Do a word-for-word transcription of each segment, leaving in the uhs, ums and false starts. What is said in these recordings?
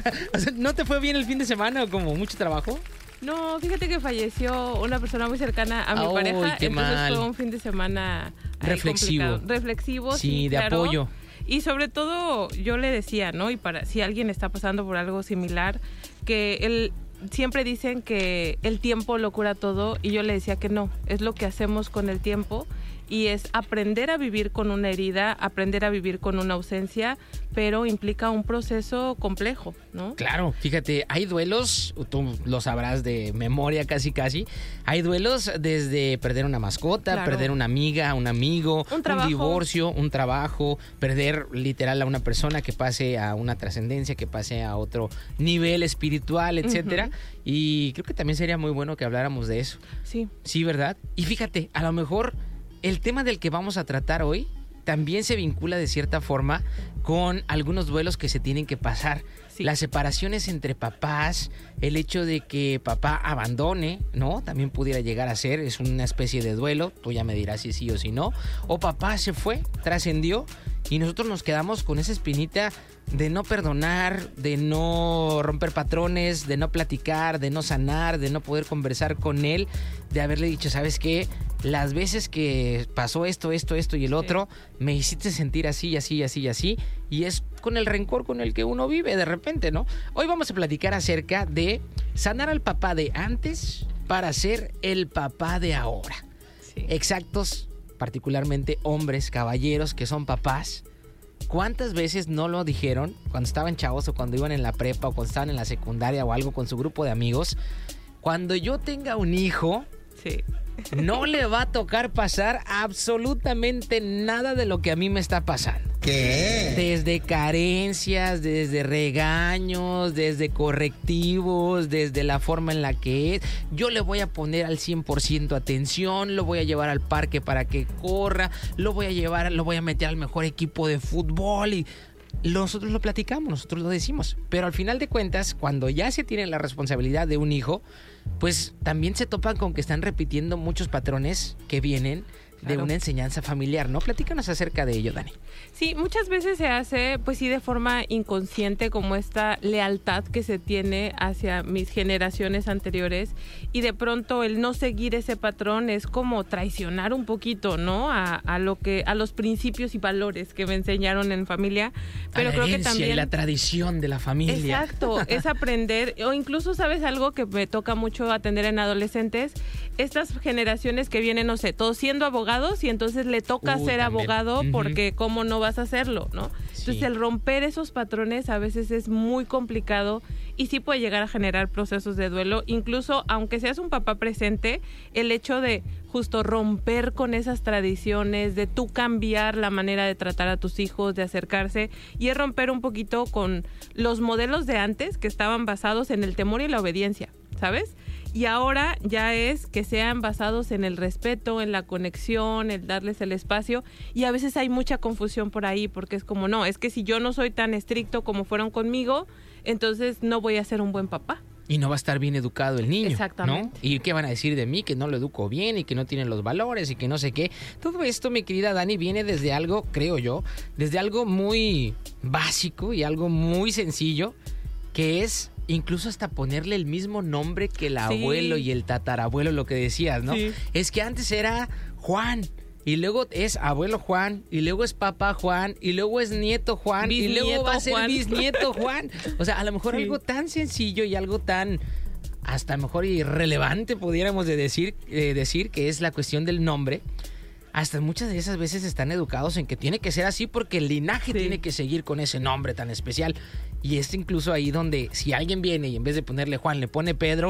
O sea, ¿no te fue bien el fin de semana o como mucho trabajo? No, fíjate que falleció una persona muy cercana a mi Ay, pareja, qué entonces mal. fue un fin de semana ahí Reflexivo. complicado. Reflexivo, sí, Sí, de claro. apoyo. Y sobre todo, yo le decía, ¿no? Y para si alguien está pasando por algo similar, que él siempre dicen que el tiempo lo cura todo, y yo le decía que no, es lo que hacemos con el tiempo. Y es aprender a vivir con una herida, aprender a vivir con una ausencia, pero implica un proceso complejo, ¿no? Claro, fíjate, hay duelos, tú lo sabrás de memoria casi casi, hay duelos desde perder una mascota, Claro. perder una amiga, un amigo, Un un, trabajo. divorcio, un trabajo, perder literal a una persona que pase a una trascendencia, que pase a otro nivel espiritual, etcétera. Ujú. Y creo que también sería muy bueno que habláramos de eso. Sí. Sí, ¿verdad? Y fíjate, a lo mejor el tema del que vamos a tratar hoy también se vincula de cierta forma con algunos duelos que se tienen que pasar. Sí. Las separaciones entre papás, el hecho de que papá abandone, ¿no? También pudiera llegar a ser, es una especie de duelo, tú ya me dirás si sí o si no. O papá se fue, trascendió y nosotros nos quedamos con esa espinita de no perdonar, de no romper patrones, de no platicar, de no sanar, de no poder conversar con él, de haberle dicho, ¿sabes qué? Las veces que pasó esto, esto, esto y el otro, me hiciste sentir así, así, así, así, y es con el rencor con el que uno vive de repente, ¿no? Hoy vamos a platicar acerca de sanar al papá de antes para ser el papá de ahora. Sí. Exactos, particularmente hombres, caballeros que son papás. ¿Cuántas veces no lo dijeron cuando estaban chavos o cuando iban en la prepa o cuando estaban en la secundaria o algo con su grupo de amigos? Cuando yo tenga un hijo, Sí. no le va a tocar pasar absolutamente nada de lo que a mí me está pasando. ¿Qué? Desde carencias, desde regaños, desde correctivos, desde la forma en la que es. Yo le voy a poner al cien por ciento atención, lo voy a llevar al parque para que corra, lo voy a llevar, lo voy a meter al mejor equipo de fútbol y nosotros lo platicamos, nosotros lo decimos. Pero al final de cuentas, cuando ya se tiene la responsabilidad de un hijo, pues también se topan con que están repitiendo muchos patrones que vienen de Claro. una enseñanza familiar, ¿no? Platícanos acerca de ello, Dani. Sí, muchas veces se hace, pues sí, de forma inconsciente, como esta lealtad que se tiene hacia mis generaciones anteriores, y de pronto el no seguir ese patrón es como traicionar un poquito, ¿no? A, a lo que, a los principios y valores que me enseñaron en familia, pero a la creo que herencia también y la tradición de la familia. Exacto, es aprender, o incluso, ¿sabes algo que me toca mucho atender en adolescentes? Estas generaciones que vienen, no sé, todos siendo abogados y entonces le toca Uy, ser también. abogado Ujú. porque cómo no vas a hacerlo, ¿no? Entonces Sí. el romper esos patrones a veces es muy complicado y sí puede llegar a generar procesos de duelo, incluso aunque seas un papá presente, el hecho de justo romper con esas tradiciones, de tú cambiar la manera de tratar a tus hijos, de acercarse, y es romper un poquito con los modelos de antes que estaban basados en el temor y la obediencia, ¿sabes? Y ahora ya es que sean basados en el respeto, en la conexión, el darles el espacio, y a veces hay mucha confusión por ahí porque es como, no, es que si yo no soy tan estricto como fueron conmigo, entonces no voy a ser un buen papá. Y no va a estar bien educado el niño, Exactamente. ¿no? ¿Y qué van a decir de mí? Que no lo educo bien y que no tiene los valores y que no sé qué. Todo esto, mi querida Dani, viene desde algo, creo yo, desde algo muy básico y algo muy sencillo, que es incluso hasta ponerle el mismo nombre que el Sí. abuelo y el tatarabuelo, lo que decías, ¿no? Sí. Es que antes era Juan. Y luego es abuelo Juan, y luego es papá Juan, y luego es nieto Juan, y luego Bisnieto va a ser Juan. bisnieto Juan. O sea, a lo mejor Sí. algo tan sencillo y algo tan hasta a lo mejor irrelevante, pudiéramos de decir, eh, decir que es la cuestión del nombre. Hasta muchas de esas veces están educados en que tiene que ser así porque el linaje Sí. tiene que seguir con ese nombre tan especial. Y es incluso ahí donde si alguien viene y en vez de ponerle Juan le pone Pedro,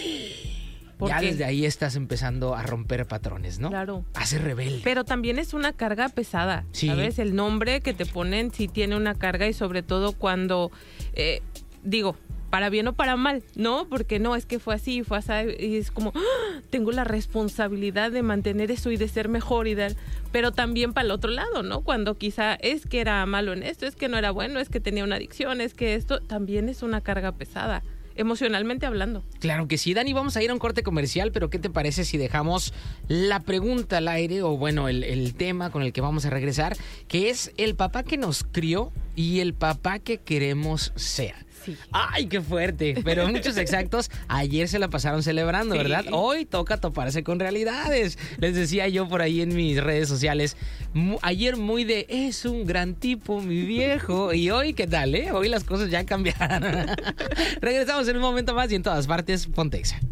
¿Por ya qué? desde ahí estás empezando a romper patrones, ¿no? Claro. A ser rebelde. Pero también es una carga pesada, Sí. ¿sabes? El nombre que te ponen sí tiene una carga, y sobre todo cuando, eh, digo, para bien o para mal, ¿no? Porque no, es que fue así, fue así, y es como, ¡ah! Tengo la responsabilidad de mantener eso y de ser mejor y dar, pero también para el otro lado, ¿no? Cuando quizá es que era malo en esto, es que no era bueno, es que tenía una adicción, es que esto también es una carga pesada, emocionalmente hablando. Claro que sí, Dani, vamos a ir a un corte comercial, pero ¿qué te parece si dejamos la pregunta al aire, o bueno, el, el tema con el que vamos a regresar, que es el papá que nos crió y el papá que queremos ser? Sí. Ay, qué fuerte. Pero muchos exactos ayer se la pasaron celebrando, Sí. ¿verdad? Hoy toca toparse con realidades. Les decía yo por ahí en mis redes sociales, mu- ayer muy de, es un gran tipo, mi viejo. Y hoy, ¿qué tal, eh? Hoy las cosas ya cambiaron. Regresamos en un momento más y en todas partes, Pontexa.